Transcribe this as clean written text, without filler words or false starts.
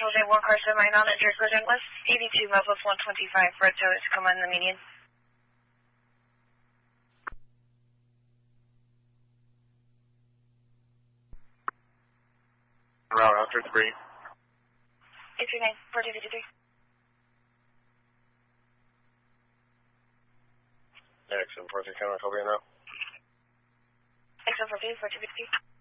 Central J1 car semi-non at your collision was 82 Memphis 125 for a tow to come on the median. Route after 3. 839, 4253. Excellent, 42 camera, copy now. Excellent, 42, 4253.